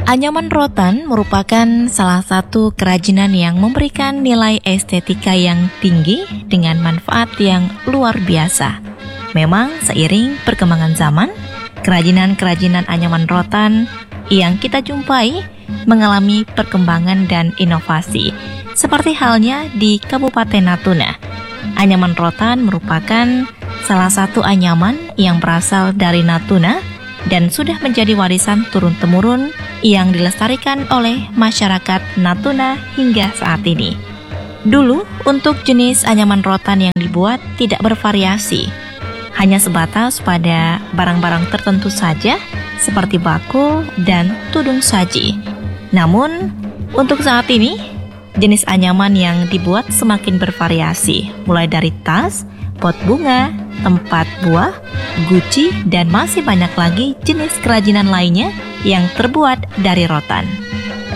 Anyaman rotan merupakan salah satu kerajinan yang memberikan nilai estetika yang tinggi dengan manfaat yang luar biasa. Memang seiring perkembangan zaman, kerajinan-kerajinan anyaman rotan yang kita jumpai mengalami perkembangan dan inovasi. Seperti halnya di Kabupaten Natuna, anyaman rotan merupakan salah satu anyaman yang berasal dari Natuna dan sudah menjadi warisan turun-temurun yang dilestarikan oleh masyarakat Natuna hingga saat ini. Dulu, untuk jenis anyaman rotan yang dibuat tidak bervariasi, hanya sebatas pada barang-barang tertentu saja seperti bakul dan tudung saji. Namun, untuk saat ini, jenis anyaman yang dibuat semakin bervariasi, mulai dari tas, pot bunga, tempat buah, guci, dan masih banyak lagi jenis kerajinan lainnya yang terbuat dari rotan.